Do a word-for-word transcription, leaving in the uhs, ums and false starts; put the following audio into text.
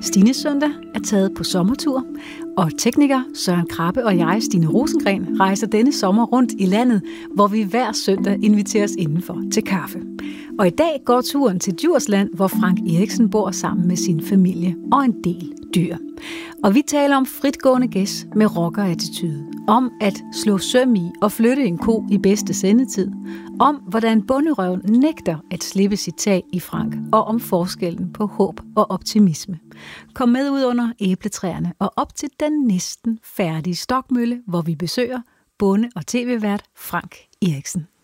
Stine Søndag er taget på sommertur, og tekniker Søren Krabbe og jeg, Stine Rosengren, rejser denne sommer rundt i landet, hvor vi hver søndag inviteres indenfor til kaffe. Og i dag går turen til Djursland, hvor Frank Eriksen bor sammen med sin familie og en del dyr. Og vi taler om fritgående gæs med rockerattitude, om at slå søm i og flytte en ko i bedste sendetid, om hvordan bonderøven nægter at slippe sit tag i Frank, og om forskellen på håb og optimisme. Kom med ud under æbletræerne og op til den næsten færdige stokmølle, hvor vi besøger bonde- og tv-vært Frank Eriksen.